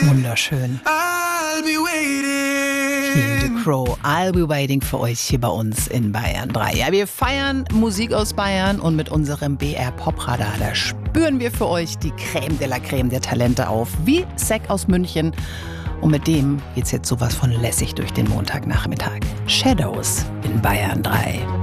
Wunderschön. I'll be waiting. Hier The Crow, I'll be waiting für euch hier bei uns in Bayern 3. Ja, wir feiern Musik aus Bayern und mit unserem BR Popradar, da spüren wir für euch die Creme de la Creme der Talente auf, wie Zack aus München. Und mit dem geht's jetzt sowas von lässig durch den Montagnachmittag. Shadows in Bayern 3.